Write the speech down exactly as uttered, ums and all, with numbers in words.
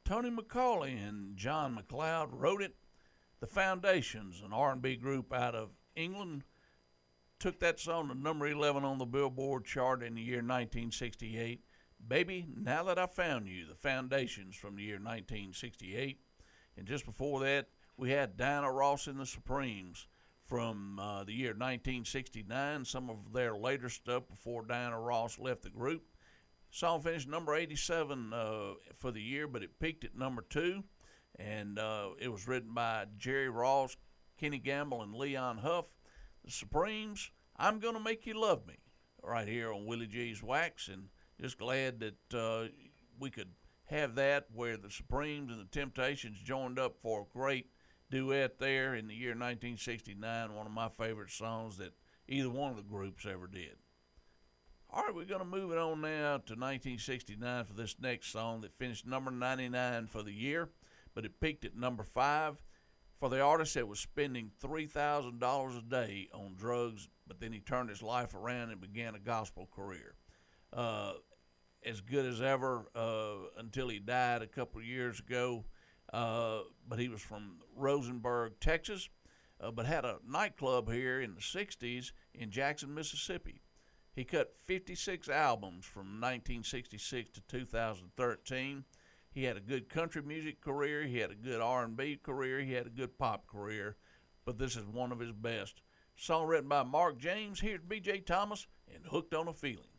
Tony McCauley and John McLeod wrote it. The Foundations, an R and B group out of England, took that song to number eleven on the Billboard chart in the year nineteen sixty-eight. Baby, Now That I Found You, the Foundations from the year nineteen sixty-eight. And just before that, we had Diana Ross and the Supremes from uh, the year nineteen sixty-nine, some of their later stuff before Diana Ross left the group. Song finished number eighty-seven uh, for the year, but it peaked at number two. And uh, it was written by Jerry Ross, Kenny Gamble, and Leon Huff. The Supremes, I'm Gonna Make You Love Me, right here on Willie G's Wax. And just glad that uh, we could have that where the Supremes and the Temptations joined up for a great duet there in the year nineteen sixty-nine, one of my favorite songs that either one of the groups ever did. All right, we're going to move it on now to nineteen sixty-nine for this next song that finished number ninety-nine for the year, but it peaked at number five for the artist that was spending three thousand dollars a day on drugs, but then he turned his life around and began a gospel career. Uh, as good as ever uh, until he died a couple of years ago, uh, but he was from Rosenberg, Texas, uh, but had a nightclub here in the sixties in Jackson, Mississippi. He cut fifty-six albums from nineteen sixty-six to two thousand thirteen. He had a good country music career. He had a good R and B career. He had a good pop career, but this is one of his best. Song written by Mark James. Here's B J Thomas and Hooked on a Feeling.